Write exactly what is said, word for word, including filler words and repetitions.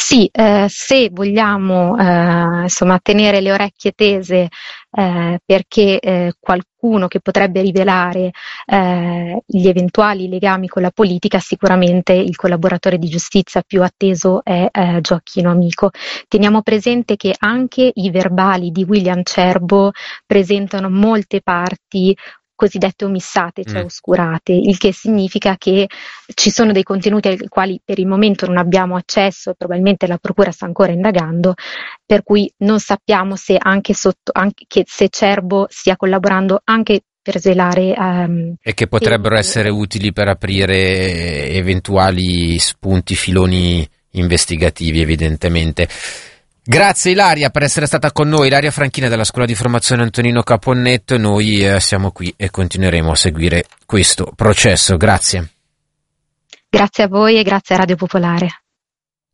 Sì, eh, se vogliamo eh, insomma tenere le orecchie tese eh, perché eh, qualcuno che potrebbe rivelare eh, gli eventuali legami con la politica, sicuramente il collaboratore di giustizia più atteso è eh, Gioacchino Amico. Teniamo presente che anche i verbali di William Cerbo presentano molte parti cosiddette omissate, cioè Mm. oscurate, il che significa che ci sono dei contenuti ai quali per il momento non abbiamo accesso e probabilmente la procura sta ancora indagando, per cui non sappiamo se anche sotto, anche che se Cerbo stia collaborando anche per svelare um, E che potrebbero essere utili per aprire eventuali spunti, filoni investigativi, evidentemente. Grazie Ilaria per essere stata con noi, Ilaria Franchina della Scuola di Formazione Antonino Caponnetto. Noi eh, siamo qui e continueremo a seguire questo processo. Grazie. Grazie a voi e grazie a Radio Popolare.